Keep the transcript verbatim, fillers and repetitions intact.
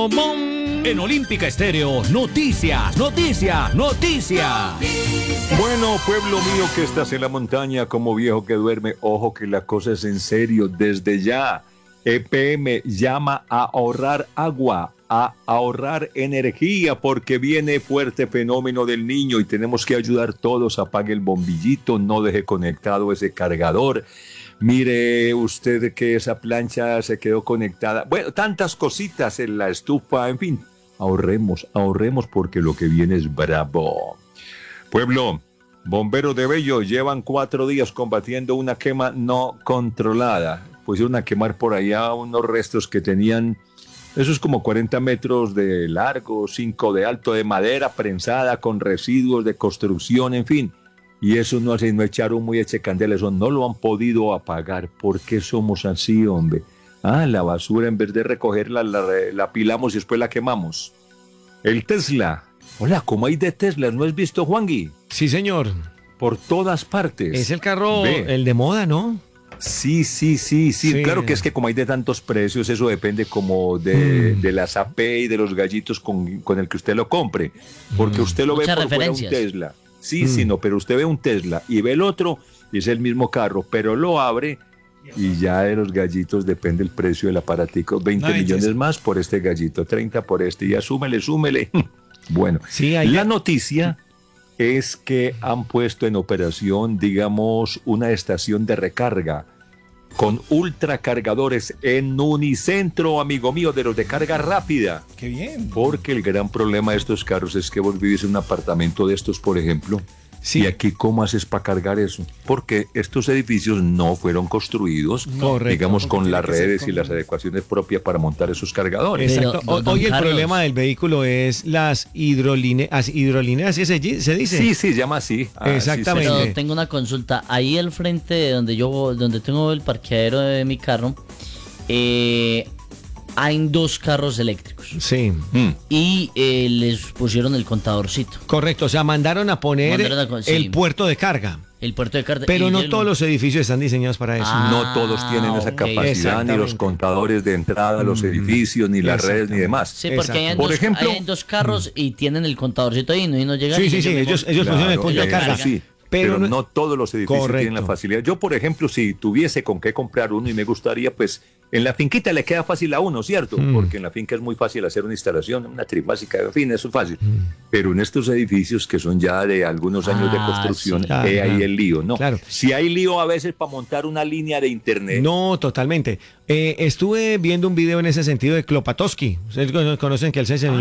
bom, bom. En Olímpica Estéreo, noticias, noticias, noticias. Bueno, pueblo mío que estás en la montaña como viejo que duerme, ojo que la cosa es en serio. Desde ya, E P M llama a ahorrar agua, a ahorrar energía, porque viene fuerte fenómeno del niño y tenemos que ayudar todos. Apague el bombillito, no deje conectado ese cargador. Mire usted que esa plancha se quedó conectada. Bueno, tantas cositas en la estufa, en fin. Ahorremos, ahorremos porque lo que viene es bravo. Pueblo, bomberos de Bello llevan cuatro días combatiendo una quema no controlada. Pusieron a quemar por allá unos restos que tenían, eso es como cuarenta metros de largo, cinco de alto, de madera prensada con residuos de construcción, en fin. Y eso no hace no echar humo y eche candela, eso no lo han podido apagar. ¿Por qué somos así, hombre? Ah, la basura en vez de recogerla la, la apilamos y después la quemamos. El Tesla. Hola, ¿cómo hay de Tesla? ¿No has visto, Juangui? Sí, señor. Por todas partes. Es el carro, Ve. el de moda, ¿no? Sí, sí, sí, sí, Sí. Claro que es que como hay de tantos precios, eso depende como de, Mm. de las A P y de los gallitos con, con el que usted lo compre. Porque Mm. usted lo Muchas ve por fuera un referencias. Tesla. Sí, Mm. sí, no, pero usted ve un Tesla y ve el otro y es el mismo carro, pero lo abre y ya de los gallitos depende el precio del aparatico. veinte Una millones belleza. más por este gallito, treinta por este y ya súmele, súmele. Bueno, Sí, hay la que- noticia es que han puesto en operación, digamos, una estación de recarga con ultracargadores en Unicentro, amigo mío, de los de carga rápida. Qué bien. Porque el gran problema de estos carros es que vos vivís en un apartamento de estos, por ejemplo. Sí. ¿Y aquí cómo haces para cargar eso? Porque estos edificios no fueron construidos, Correcto, digamos, porque con tiene las que ser redes con- y las adecuaciones propias para montar esos cargadores. Pero, Exacto. Ho- don Hoy el Carlos. problema del vehículo es las hidrolíneas, hidrolíneas, ¿sí se, se dice? Sí, sí, llama así. Ah, sí, Exactamente. Pero tengo una consulta. Ahí al frente de donde yo, donde tengo el parqueadero de mi carro, eh, hay dos carros eléctricos Sí. Mm. y eh, les pusieron el contadorcito, Correcto, o sea, mandaron a poner Mandaron a con- sí. el puerto de carga, el puerto de carga. pero y no yo- todos los edificios están diseñados para eso. Ah, No todos tienen esa ok. capacidad, ni los Exactamente. contadores de entrada a los edificios, ni las redes, ni Exactamente. demás. Sí, porque hay, Exacto. Por dos, ejemplo- hay dos carros y tienen el contadorcito ahí, ¿no? Y no llegan. Sí, y sí, sí, yo me ellos, voy. ellos funcionan el Claro, punto de ellos carga. eso sí, pero pero, no- no todos los edificios Correcto. tienen la facilidad. Yo, por ejemplo, si tuviese con qué comprar uno y me gustaría, pues en la finquita le queda fácil a uno, ¿cierto? Mm. Porque en la finca es muy fácil hacer una instalación, una trifásica, en fin, eso es fácil. Pero en estos edificios que son ya de algunos años de Ah, construcción, sí. Claro, he ahí claro. el lío, ¿no? Claro. Si hay lío a veces para montar una línea de internet. No, totalmente. Eh, estuve viendo un video en ese sentido de Klopatowski. Ustedes conocen que el señor